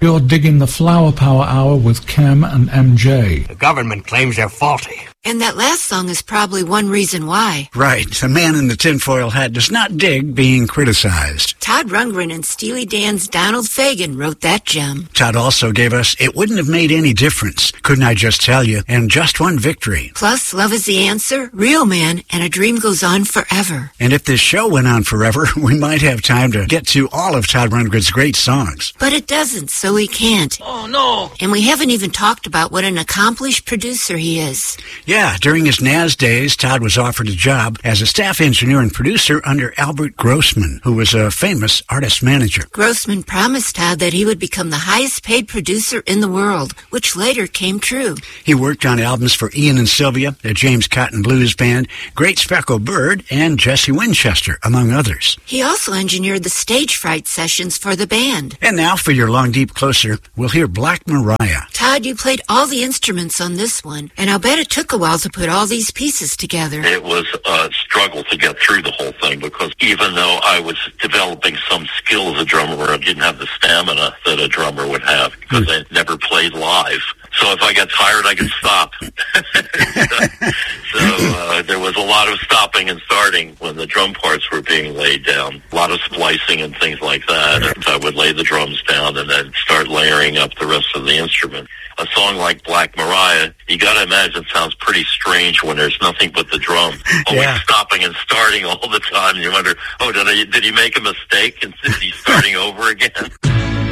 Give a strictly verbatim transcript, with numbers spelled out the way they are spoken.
You're digging the Flower Power Hour with Kem and M J. The government claims they're faulty. And that last song is probably one reason why. Right. The man in the tinfoil hat does not dig being criticized. Todd Rundgren and Steely Dan's Donald Fagen wrote that gem. Todd also gave us It Wouldn't Have Made Any Difference, Couldn't I Just Tell You, and Just One Victory. Plus, Love Is the Answer, Real Man, and A Dream Goes On Forever. And if this show went on forever, we might have time to get to all of Todd Rundgren's great songs. But it doesn't, so we can't. Oh, no. And we haven't even talked about what an accomplished producer he is. Yeah, during his N A S days, Todd was offered a job as a staff engineer and producer under Albert Grossman, who was a famous artist manager. Grossman promised Todd that he would become the highest paid producer in the world, which later came true. He worked on albums for Ian and Sylvia, the James Cotton Blues Band, Great Speckled Bird, and Jesse Winchester, among others. He also engineered the stage fright sessions for the band. And now for your Long Deep Closer, we'll hear Black Mariah. Todd, you played all the instruments on this one, and I'll bet it took a while to put all these pieces together. It was a struggle to get through the whole thing because even though I was developing some skill as a drummer, I didn't have the stamina that a drummer would have because I never played live. So if I got tired, I could stop. so uh, there was a lot of stopping and starting when the drum parts were being laid down. A lot of splicing and things like that. And I would lay the drums down and then start layering up the rest of the instrument. A song like Black Mariah, you got to imagine, sounds pretty strange when there's nothing but the drum, always yeah. stopping and starting all the time. You wonder, oh, did, I, did he make a mistake and is he starting over again?